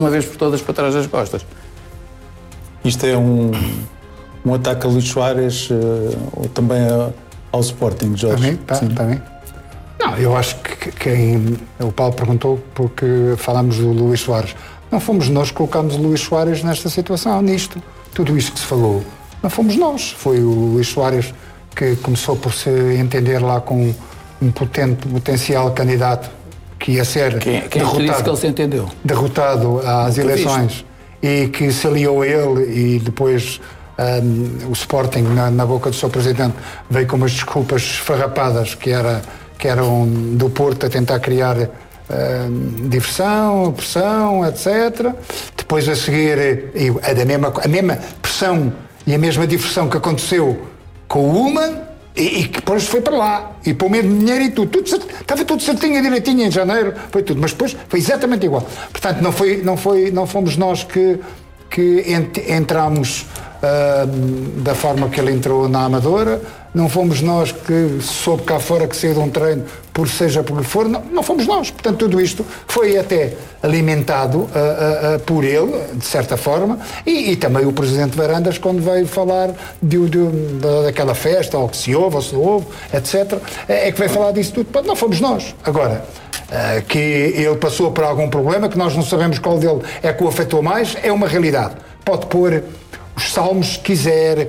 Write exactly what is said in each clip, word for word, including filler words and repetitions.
uma vez por todas para trás das costas. Isto é um, um ataque a Luís Soares uh, ou também a, ao Sporting, Jorge? Também, tá, também. Não, eu acho que quem... O Paulo perguntou porque falámos do Luís Soares. Não fomos nós que colocámos o Luís Soares nesta situação, nisto. Tudo isto que se falou, não fomos nós. Foi o Luís Soares que começou por se entender lá com um potente, potencial candidato que ia ser quem, quem derrotado, disse que ele se entendeu? derrotado às Nunca eleições visto. E que se aliou a ele e depois um, o Sporting, na, na boca do seu presidente, veio com umas desculpas esfarrapadas que, era, que eram do Porto a tentar criar um, diversão, pressão, etcétera. Depois a seguir, a, a, mesma, a mesma pressão e a mesma diversão que aconteceu com o Ullmann, e, e que depois foi para lá, e para o mesmo dinheiro e tudo, tudo estava tudo certinho, direitinho, em janeiro, foi tudo, mas depois foi exatamente igual. Portanto, não, foi, não, foi, não fomos nós que, que ent, entramos uh, da forma que ele entrou na Amadora, não fomos nós que soube cá fora que saiu de um treino, por seja por que for, não, não fomos nós. Portanto, tudo isto foi até alimentado uh, uh, uh, por ele, de certa forma, e, e também o Presidente Varandas, quando veio falar de, de, de, daquela festa, ou que se houve, ou se não houve, etcétera, é, é que veio falar disso tudo. Não fomos nós. Agora, uh, que ele passou por algum problema, que nós não sabemos qual dele é que o afetou mais, é uma realidade. Pode pôr os salmos, se quiser,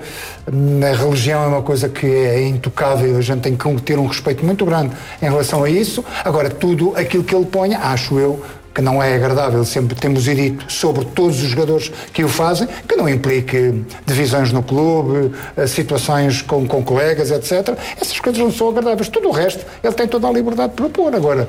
a religião é uma coisa que é intocável, a gente tem que ter um respeito muito grande em relação a isso. Agora, tudo aquilo que ele ponha, acho eu, que não é agradável, sempre temos dito sobre todos os jogadores que o fazem, que não implique divisões no clube, situações com, com colegas, etcétera. Essas coisas não são agradáveis. Tudo o resto, ele tem toda a liberdade de propor. Agora,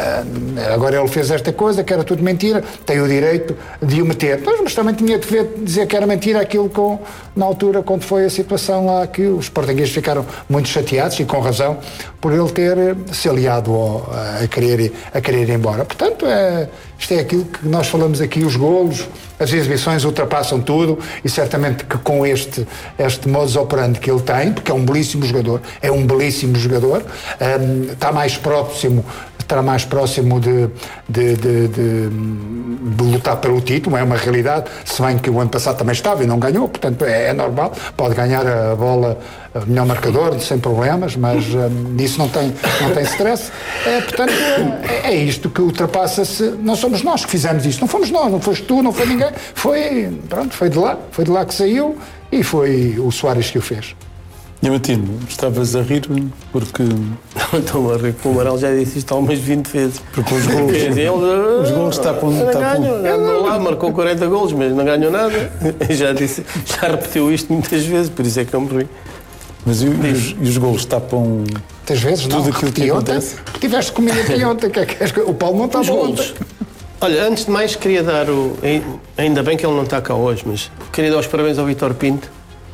uh, agora ele fez esta coisa, que era tudo mentira, tem o direito de o meter. Mas, mas também tinha de dizer que era mentira aquilo com, na altura, quando foi a situação lá, que os portugueses ficaram muito chateados, e com razão, por ele ter se aliado ao, a, querer, a querer ir embora. Portanto, é... Isto é aquilo que nós falamos aqui, os golos, as exibições ultrapassam tudo, e certamente que com este, este modus operandi que ele tem, porque é um belíssimo jogador, é um belíssimo jogador, um, está mais próximo, estará mais próximo de, de, de, de, de lutar pelo título, é uma realidade, se bem que o ano passado também estava e não ganhou, portanto é, é normal, pode ganhar a bola, o melhor marcador, sem problemas, mas um, nisso não tem, não tem stress. É, portanto, é, é isto que ultrapassa-se. Não somos nós que fizemos isto, não fomos nós, não foste tu, não foi ninguém, foi, pronto, foi de lá, foi de lá que saiu, e foi o Soares que o fez. Diamantino, estavas a rir porque... Não estou a rir, porque o Amaral já disse isto algumas vinte vezes. Porque os golos, ele, os golos tapam... Não tapam. ganham, ganham lá, marcou quarenta golos, mas não ganhou nada. Já, disse, já repetiu isto muitas vezes, por isso é que eu me ri. Mas e, e, os, e os golos tapam... Muitas vezes tudo não, aquilo que acontece? Porque tiveste comigo aqui ontem, que é que o Paulo não está bom. Olha, antes de mais queria dar o... Ainda bem que ele não está cá hoje, mas queria dar os parabéns ao Vítor Pinto.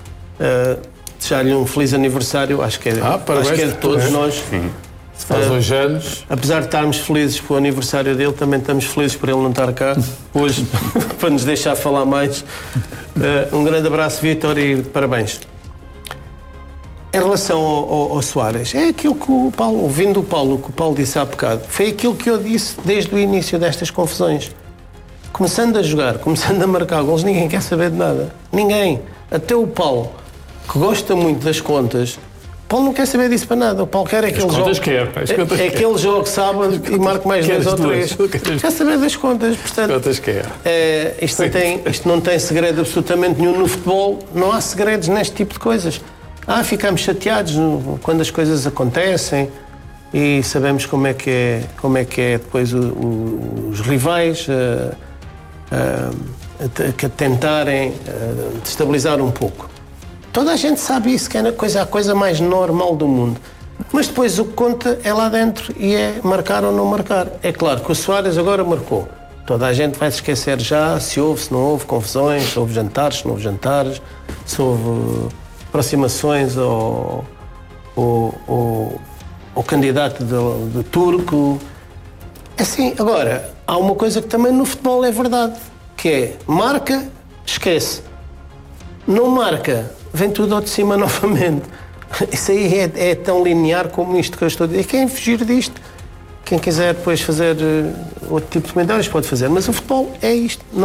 Uh, desejar-lhe um feliz aniversário, acho que é, ah, acho que é de todos é. nós. Sim. Se faz hoje uh, anos. Apesar de estarmos felizes pelo aniversário dele, também estamos felizes por ele não estar cá hoje, para nos deixar falar mais. Uh, um grande abraço, Vítor, e parabéns. Em relação ao, ao, ao Soares, é aquilo que o Paulo, ouvindo o Paulo, que o Paulo disse há bocado, foi aquilo que eu disse desde o início destas confusões. Começando a jogar, começando a marcar gols, ninguém quer saber de nada. Ninguém. Até o Paulo, que gosta muito das contas, o Paulo não quer saber disso para nada. O Paulo quer aquele jogo. Quer, é, é aquele jogo sábado e marca mais dois ou três. Quer saber das contas. Portanto, contas quer. É, isto, não tem, isto não tem segredo absolutamente nenhum no futebol. Não há segredos neste tipo de coisas. Ah, ficamos chateados quando as coisas acontecem e sabemos como é que é, como é, que é depois o, o, os rivais uh, uh, a, a tentarem uh, destabilizar um pouco. Toda a gente sabe isso, que é a coisa, a coisa mais normal do mundo. Mas depois o que conta é lá dentro e é marcar ou não marcar. É claro que o Soares agora marcou. Toda a gente vai se esquecer já se houve, se não houve confusões, se houve jantares, se não houve jantares, se houve uh, aproximações ao, ao, ao, ao candidato de, de turco. Assim, agora, há uma coisa que também no futebol é verdade, que é marca, esquece. Não marca, vem tudo ao de cima novamente. Isso aí é, é tão linear como isto que eu estou a dizer. Quem fugir disto Quem quiser depois fazer uh, outro tipo de comentários pode fazer. Mas o futebol é isto.